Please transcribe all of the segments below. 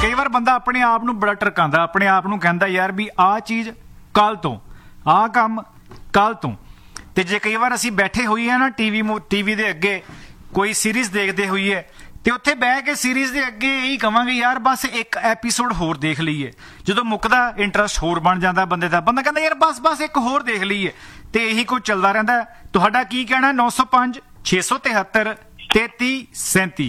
ਕਈ ਵਾਰ ਬੰਦਾ ਆਪਣੇ ਆਪ ਨੂੰ ਬੜਾ ਟਰਕਾਉਂਦਾ, ਆਪਣੇ ਆਪ ਨੂੰ ਕਹਿੰਦਾ ਯਾਰ ਵੀ ਆਹ ਚੀਜ਼ ਕੱਲ ਤੋਂ, ਆਹ ਕੰਮ ਕੱਲ ਤੋਂ। ਤੇ ਜੇ ਕਈ ਵਾਰ ਅਸੀਂ ਬੈਠੇ ਹੋਈਏ ਨਾ ਟੀਵੀ ਦੇ ਅੱਗੇ ਕੋਈ ਸੀਰੀਜ਼ ਦੇਖਦੇ ਹੋਈਏ ਤੇ ਉੱਥੇ ਬਹਿ ਕੇ ਸੀਰੀਜ਼ ਦੇ ਅੱਗੇ ਇਹੀ ਕਵਾਂਗੇ ਯਾਰ ਬਸ ਇੱਕ ਐਪੀਸੋਡ ਹੋਰ ਦੇਖ ਲਈਏ। ਜਦੋਂ ਮੁੱਕਦਾ ਇੰਟਰਸਟ ਹੋਰ ਬਣ ਜਾਂਦਾ ਬੰਦੇ ਦਾ, ਬੰਦਾ ਕਹਿੰਦਾ ਯਾਰ ਬਸ ਇੱਕ ਹੋਰ ਦੇਖ ਲਈਏ, ਤੇ ਇਹੀ ਕੁਝ ਚੱਲਦਾ ਰਹਿੰਦਾ। ਤੁਹਾਡਾ ਕੀ ਕਹਿਣਾ? 905 673 3337।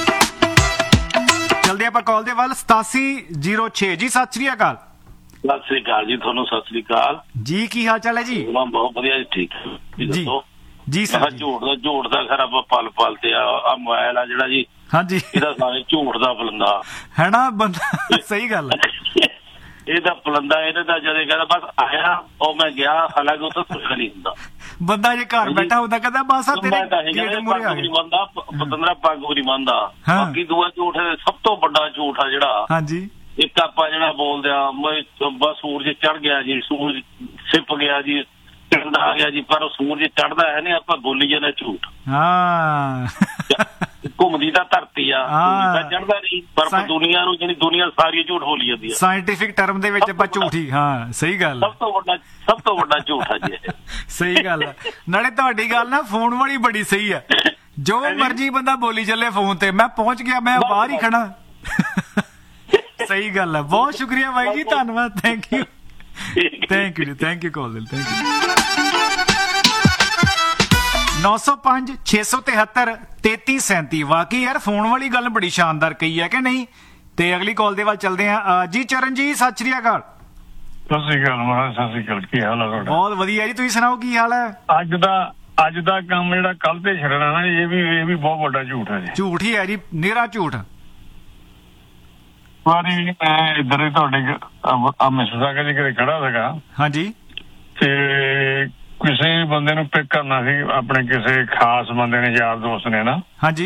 ਚਲਦੇ ਆਪਾਂ ਕਾਲ ਦੇ ਵੱਲ। 8706 ਜੀ, ਸਤਿ ਸ੍ਰੀ ਅਕਾਲ। ਸਤਿ ਸ੍ਰੀ ਅਕਾਲ ਜੀ, ਤੁਹਾਨੂੰ ਸਤਿ ਸ੍ਰੀ ਅਕਾਲ ਜੀ, ਕੀ ਹਾਲ ਚਾਲ ਹੈ ਜੀ? ਬਹੁਤ ਵਧੀਆ ਜੀ, ਠੀਕ ਜੀ ਜੀ ਸਰ। ਝੂਠ ਦਾ ਖਰਾ ਪਲ ਤੇ ਆ ਮੋਬਾਈਲ ਆ ਜਿਹੜਾ ਜੀ, ਹਾਂਜੀ, ਇਹਦਾ ਸਾਰੇ ਝੂਠ ਦਾ ਪਲੰਦਾ ਹੈ ਨਾ ਬੰਦਾ। ਸਹੀ ਗੱਲ ਹੈ, ਇਹਦਾ ਪਲੰਦਾ। ਇਹਨੇ ਤਾਂ ਜਦੋਂ ਕਹਿੰਦਾ ਬਸ ਆਇਆ ਉਹ ਮੈਂ ਗਿਆ, ਹਾਲਾਂਕਿ ਉਹ ਤਾਂ ਕੁਝ ਨਹੀਂ ਹੁੰਦਾ। ਬੰਦਾ ਜੇ ਘਰ ਬੈਠਾ ਹੁੰਦਾ ਕਹਿੰਦਾ ਬਸ ਆ ਤੇਰੇ ਮੂਹਰੇ ਆ ਗਿਆ। ਬੰਦਾ ਪਤੰਦਰਾ ਪੱਗ ਵੀ ਨਹੀਂ ਮੰਨਦਾ। ਬਾਕੀ ਦੂਆ ਝੂਠ ਸਭ ਤੋਂ ਵੱਡਾ ਝੂਠ ਆ ਜਿਹੜਾ। ਹਾਂਜੀ, ਇੱਕ ਆਪਾਂ ਜਿਹੜਾ ਬੋਲਦੇ ਆ ਬਸ ਸੂਰਜ ਚੜ ਗਿਆ ਜੀ, ਸੂਰਜ ਛਿਪ ਗਿਆ ਜੀ, ਚੜਦਾ ਆ ਗਿਆ ਜੀ, ਪਰ ਉਹ ਸੂਰਜ ਚੜਦਾ ਹੈ ਨੀ, ਆਪਾਂ ਬੋਲੀ ਜਾਂਦੇ ਝੂਠ। ਹਾਂ, ਘੁੰਮਦੀ ਤਾਂ ਧਰਤੀ ਆ, ਚੜਦਾ ਨਹੀਂ, ਪਰ ਦੁਨੀਆ ਨੂੰ ਜਿਹੜੀ ਦੁਨੀਆ ਸਾਰੀ ਝੂਠ ਬੋਲੀ ਜਾਂਦੀ ਆ। ਸਾਇੰਟਿਫਿਕ ਟਰਮ ਦੇ ਵਿੱਚ ਆਪਾਂ ਝੂਠੀ। ਹਾਂ, ਸਹੀ ਗੱਲ। ਸਭ ਤੋਂ ਵੱਡਾ ਝੂਠ ਆ ਜੀ। ਸਹੀ ਗੱਲ ਹੈ। ਨਾਲੇ ਤੁਹਾਡੀ ਗੱਲ ਨਾ ਫੋਨ ਵਾਲੀ ਬੜੀ ਸਹੀ ਹੈ। ਜੋ ਮਰਜੀ ਬੰਦਾ ਬੋਲੀ ਚੱਲੇ ਫੋਨ ਤੇ, ਮੈਂ ਪਹੁੰਚ ਗਿਆ, ਮੈਂ ਬਾਹਰ ਹੀ ਖੜਾ। ਸਹੀ ਗੱਲ ਹੈ। ਬਹੁਤ ਸ਼ੁਕਰੀਆ ਬਾਈ ਜੀ, ਧੰਨਵਾਦ, ਥੈਂਕ ਯੂ ਜੀ, ਥੈਂਕ ਯੂ ਕਾਲ ਲਈ, ਥੈਂਕ ਯੂ। 905 673 3337। ਵਾਕਈ ਯਾਰ ਫੋਨ ਵਾਲੀ ਗੱਲ ਬੜੀ ਸ਼ਾਨਦਾਰ ਕਹੀ ਹੈ ਕਿ ਨਹੀਂ? ਤੇ ਅਗਲੀ ਕਾਲ ਦੇ ਵੱਲ ਚੱਲਦੇ ਆ ਜੀ। ਚਰਨ ਜੀ, ਸਤਿ ਸ੍ਰੀ ਅਕਾਲ। ਸਤਿ ਸ੍ਰੀ ਅਕਾਲ ਮਹਾਰਾਜ, ਸਤਿ ਸ੍ਰੀ ਅਕਾਲ। ਕੀ ਹਾਲ ਹੈ ਤੁਹਾਡਾ? ਬਹੁਤ ਵਧੀਆ ਜੀ, ਤੁਸੀਂ ਸੁਣਾਓ ਕੀ ਹਾਲ ਹੈ? ਅੱਜ ਦਾ ਕੰਮ ਜਿਹੜਾ ਕੱਲ ਤੇ ਛੱਡਣਾ ਨਾ, ਇਹ ਵੀ ਬਹੁਤ ਵੱਡਾ ਝੂਠ ਹੈ ਜੀ। ਝੂਠ ਹੀ ਹੈ ਜੀ, ਨਿਰਾ ਝੂਠ। ਵਾਰੀ ਮੈਂ ਇੱਧਰ ਹੀ ਤੁਹਾਡੇ ਮਿਸਿਸਾਗਾ ਜੀ ਕਿਤੇ ਖੜਾ ਸੀਗਾ। ਹਾਂਜੀ। ਤੇ ਕਿਸੇ ਬੰਦੇ ਨੂੰ ਪਿਕ ਕਰਨਾ ਸੀ, ਆਪਣੇ ਕਿਸੇ ਖਾਸ ਬੰਦੇ ਨੇ, ਯਾਰ ਦੋਸਤ ਨੇ ਨਾ। ਹਾਂਜੀ।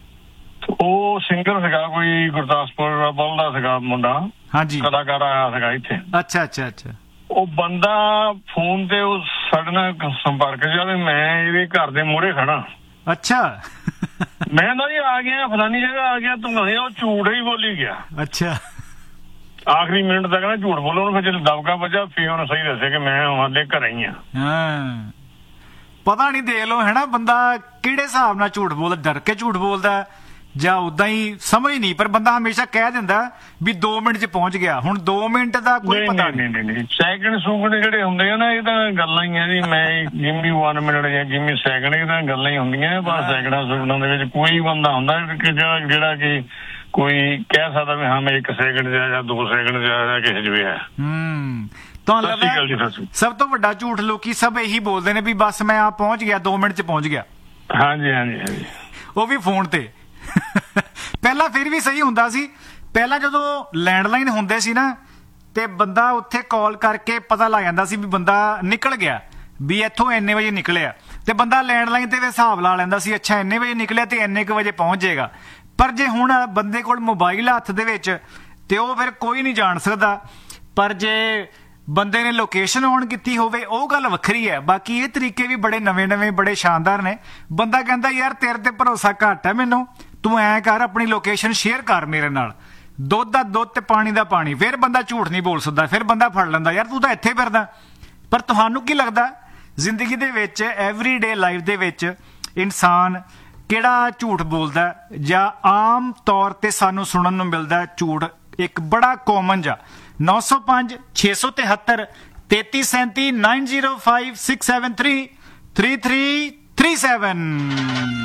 ਉਹ ਸਿੰਗਰ ਸੀਗਾ, ਕੋਈ ਗੁਰਦਾਸਪੁਰ ਬੋਲਦਾ ਸੀਗਾ ਮੁੰਡਾ। ਹਾਂਜੀ, ਕਲਾਕਾਰ ਆਇਆ ਸੀਗਾ ਇੱਥੇ। ਅੱਛਾ। ਉਹ ਬੰਦਾ ਫੋਨ ਤੇ ਉਹ ਸਾਡੇ ਨਾਲ ਸੰਪਰਕ ਚ, ਮੈਂ ਇਹਦੇ ਘਰ ਦੇ ਮੂਹਰੇ ਖੜਾ। ਅੱਛਾ। ਮੈਂ ਨਾ ਜੀ ਆ ਗਿਆ, ਫਲਾਨੀ ਜਗ੍ਹਾ ਆ ਗਿਆ, ਤੂੰ ਉਹ ਝੂਠ ਹੀ ਬੋਲੀ ਗਿਆ। ਅੱਛਾ। ਆਖਰੀ ਮਿੰਟ ਤੱਕ ਨਾ ਝੂਠ ਬੋਲੋ, ਫਿਰ ਜਦੋਂ ਦਬਕਾ ਵੱਜਾ ਫਿਰ ਉਹਨੇ ਸਹੀ ਦੱਸਿਆ ਕਿ ਮੈਂ ਹਾਲੇ ਘਰੇ ਹੀ ਆ। ਹਾਂ, ਪਤਾ ਨਹੀਂ, ਦੇਖ ਲਓ ਹੈ ਨਾ, ਬੰਦਾ ਕਿਹੜੇ ਹਿਸਾਬ ਨਾਲ ਝੂਠ ਬੋਲਦਾ, ਡਰ ਕੇ ਝੂਠ ਬੋਲਦਾ ਜਾਂ ਉਦਾਂ ਹੀ, ਸਮਝ ਨਹੀਂ। ਪਰ ਬੰਦਾ ਹਮੇਸ਼ਾ ਕਹਿ ਦਿੰਦਾ ਵੀ 2 ਮਿੰਟ ਚ ਪਹੁੰਚ ਗਿਆ। ਹੁਣ 2 ਮਿੰਟ ਦਾ ਕੋਈ ਪਤਾ ਨਹੀਂ। ਸੈਕਿੰਡ ਸੂਕਡ ਜਿਹੜੇ ਹੁੰਦੇ ਆ ਨਾ, ਇਹ ਤਾਂ ਗੱਲਾਂ ਹੀ ਆ ਜੀ। ਮੈਂ ਜਿੰਮੀ 1 ਮਿੰਟ ਜਾਂ ਜਿੰਮੀ ਸੈਕਿੰਡ, ਇਹ ਤਾਂ ਗੱਲਾਂ ਹੀ ਹੁੰਦੀਆਂ। ਪਰ ਸੈਕਿੰਡਾਂ ਸੂਕਡਾਂ ਦੇ ਵਿੱਚ ਕੋਈ ਬੰਦਾ ਹੁੰਦਾ ਕਿ ਜਿਹੜਾ ਕਿ ਕੋਈ ਕਹਿ ਸਕਦਾ ਵੀ ਹਾਂ ਮੈਂ 1 ਸੈਕਿੰਡ ਜਾਂ 2 ਸੈਕਿੰਡ ਜਾਂ ਕਿਸੇ ਚ ਵੀ ਹੈ। ਤੁਹਾਨੂੰ ਲੱਗਦਾ ਸਭ ਤੋਂ ਵੱਡਾ ਝੂਠ ਲੋਕੀ ਸਭ ਇਹੀ ਬੋਲਦੇ ਨੇ ਵੀ ਬਸ ਮੈਂ ਆ ਪਹੁੰਚ ਗਿਆ, 2 ਮਿੰਟ ਚ ਪਹੁੰਚ ਗਿਆ। ਹਾਂਜੀ। ਉਹ ਵੀ ਫੋਨ ਤੇ। ਪਹਿਲਾਂ ਫਿਰ ਵੀ ਸਹੀ ਹੁੰਦਾ ਸੀ। ਪਹਿਲਾਂ ਜਦੋਂ ਲੈਂਡਲਾਈਨ ਹੁੰਦੇ ਸੀ ਨਾ, ਤੇ ਬੰਦਾ ਉੱਥੇ ਕਾਲ ਕਰਕੇ ਪਤਾ ਲੱਗ ਜਾਂਦਾ ਸੀ ਵੀ ਬੰਦਾ ਨਿਕਲ ਗਿਆ, ਵੀ ਇੱਥੋਂ ਇੰਨੇ ਵਜੇ ਨਿਕਲਿਆ, ਤੇ ਬੰਦਾ ਲੈਂਡਲਾਈਨ ਤੇ ਹਿਸਾਬ ਲਾ ਲੈਂਦਾ ਸੀ, ਅੱਛਾ ਇੰਨੇ ਵਜੇ ਨਿਕਲਿਆ ਤੇ ਇੰਨੇ ਕੁ ਵਜੇ ਪਹੁੰਚ ਜਾਏਗਾ। ਪਰ ਜੇ ਹੁਣ ਬੰਦੇ ਕੋਲ ਮੋਬਾਈਲ ਹੱਥ ਦੇ ਵਿੱਚ, ਤੇ ਉਹ ਫਿਰ ਕੋਈ ਨਹੀਂ ਜਾਣ ਸਕਦਾ। ਪਰ ਜੇ ਬੰਦੇ ਨੇ ਲੋਕੇਸ਼ਨ ਔਨ ਕੀਤੀ ਹੋਵੇ, ਉਹ ਗੱਲ ਵੱਖਰੀ ਹੈ। ਬਾਕੀ ਇਹ ਤਰੀਕੇ ਵੀ ਬੜੇ ਨਵੇਂ ਬੜੇ ਸ਼ਾਨਦਾਰ ਨੇ। ਬੰਦਾ ਕਹਿੰਦਾ ਯਾਰ ਤੇਰੇ ਤੇ ਭਰੋਸਾ ਘੱਟ ਹੈ ਮੈਨੂੰ, ਤੂੰ ਐ ਕਰ ਆਪਣੀ ਲੋਕੇਸ਼ਨ ਸ਼ੇਅਰ ਕਰ ਮੇਰੇ ਨਾਲ, ਦੁੱਧ ਦਾ ਦੁੱਧ ਤੇ ਪਾਣੀ ਦਾ ਪਾਣੀ। ਫਿਰ ਬੰਦਾ ਝੂਠ ਨਹੀਂ ਬੋਲ ਸਕਦਾ, ਫਿਰ ਬੰਦਾ ਫੜ ਲੈਂਦਾ ਯਾਰ ਤੂੰ ਤਾਂ ਇੱਥੇ ਫਿਰਦਾ। ਪਰ ਤੁਹਾਨੂੰ ਕੀ ਲੱਗਦਾ ਜ਼ਿੰਦਗੀ ਦੇ ਵਿੱਚ, ਐਵਰੀਡੇ ਲਾਈਫ ਦੇ ਵਿੱਚ ਇਨਸਾਨ ਕਿਹੜਾ ਝੂਠ ਬੋਲਦਾ, ਜਾਂ ਆਮ ਤੌਰ ਤੇ ਸਾਨੂੰ ਸੁਣਨ ਨੂੰ ਮਿਲਦਾ ਝੂਠ ਇੱਕ ਬੜਾ ਕਾਮਨ ਜਾ? 905 673 3337 905 673 3337।